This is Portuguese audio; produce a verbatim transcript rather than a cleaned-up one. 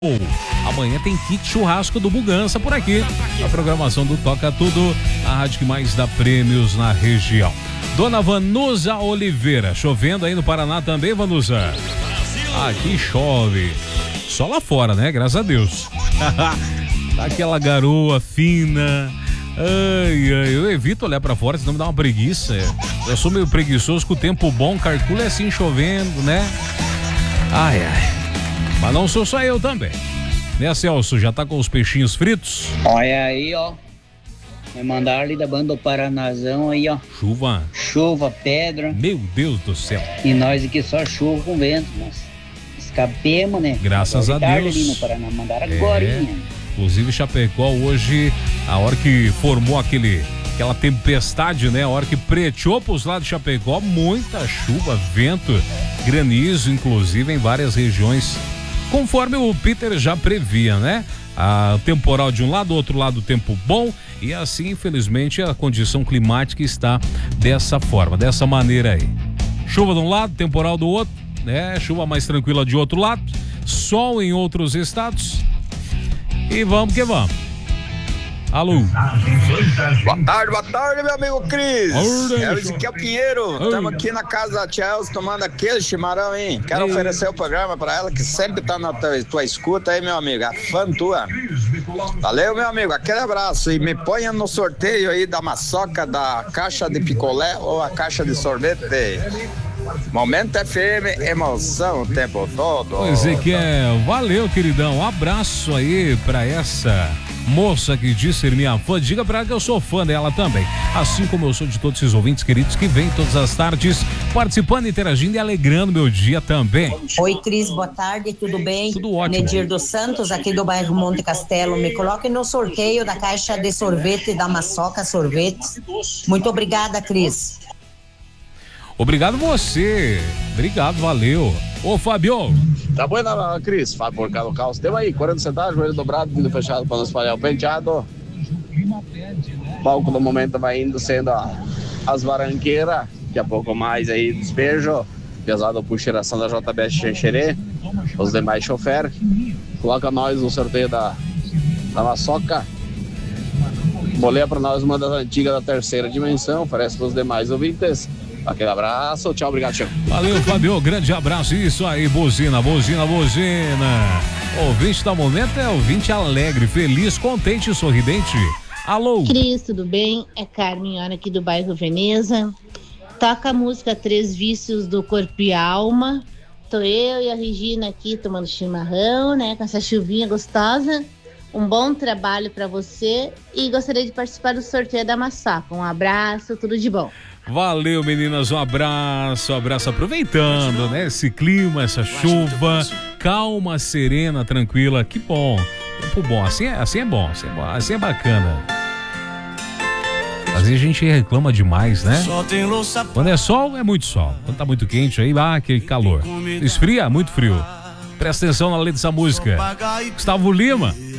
Amanhã tem kit churrasco do Bugança por aqui. A programação do Toca Tudo, a rádio que mais dá prêmios na região. Dona Vanusa Oliveira, chovendo aí no Paraná também, Vanusa? Aqui chove. Só lá fora, né? Graças a Deus. Aquela garoa fina. Ai, ai, eu evito olhar pra fora, senão me dá uma preguiça. Eu sou meio preguiçoso com o tempo bom, calcula assim chovendo, né? Ai, ai. Mas não sou só eu também. Né, Celso? Já tá com os peixinhos fritos? Olha aí, ó. Me mandaram ali da banda do Paranazão aí, ó. Chuva. Chuva, pedra. Meu Deus do céu. E nós aqui só chuva com vento, mas escapemos, né? Graças a Deus. Ali no Paraná, mandaram é. agorinha. Inclusive Chapecó hoje, a hora que formou aquele, aquela tempestade, né? A hora que preteou pros lados de Chapecó, muita chuva, vento, granizo, inclusive em várias regiões. Conforme o Peter já previa, né? A temporal de um lado, outro lado tempo bom, e assim, infelizmente, a condição climática está dessa forma, dessa maneira aí. Chuva de um lado, temporal do outro, né? Chuva mais tranquila de outro lado, sol em outros estados. E vamos que vamos. Alô. Boa tarde, boa tarde, meu amigo Cris. É o Ezequiel Pinheiro. Estamos aqui na casa da Chelsea tomando aquele chimarrão, hein? Quero Ei. oferecer o programa para ela, que sempre tá na tua, tua escuta aí, meu amigo. A fã tua. Valeu, meu amigo. Aquele abraço. E me ponha no sorteio aí da maçoca, da caixa de picolé ou a caixa de sorvete. Momento F M, emoção o tempo todo. Ezequiel, valeu, queridão. Um abraço aí pra essa moça que diz ser minha fã. Diga pra ela que eu sou fã dela também. Assim como eu sou de todos esses ouvintes queridos que vêm todas as tardes participando, interagindo e alegrando meu dia também. Oi, Cris, boa tarde, tudo bem? Tudo ótimo. Nedir dos Santos, aqui do bairro Monte Castelo. Me coloque no sorteio da caixa de sorvete da Maçoca Sorvetes. Muito obrigada, Cris. Obrigado você. Obrigado, valeu. Ô, Fabio. Tá bom, Cris? Fábio por cá no caos. Deu aí, quarenta centavos, joelho dobrado, vidro fechado para não espalhar o penteado. O palco no momento vai indo sendo a, as varanqueiras. Daqui a pouco mais aí, despejo. Pesado por geração da J B S Xanxerê. Os demais chofer. Coloca nós no sorteio da, da Maçoca. Boleia para nós uma das antigas da terceira dimensão. Oferece para os demais ouvintes. Aquele abraço, tchau, obrigado, tchau. Valeu, Fabio, grande abraço, isso aí, buzina, buzina, buzina. Ouvinte da momento é ouvinte alegre, feliz, contente e sorridente. Alô? Cris, tudo bem? É Carmen, hora aqui do bairro Veneza. Toca a música Três Vícios do Corpo e Alma. Tô eu e a Regina aqui tomando chimarrão, né, com essa chuvinha gostosa. Um bom trabalho pra você e gostaria de participar do sorteio da Maçoca. Um abraço, tudo de bom. Valeu, meninas, um abraço, um abraço, aproveitando, né, esse clima, essa chuva, calma, serena, tranquila, que bom, tempo bom, assim é, assim é bom, assim é bom, assim é bacana. Às vezes a gente reclama demais, né? Quando é sol, é muito sol, quando tá muito quente aí, ah, aquele calor, esfria, muito frio. Presta atenção na letra dessa música. Gustavo Lima.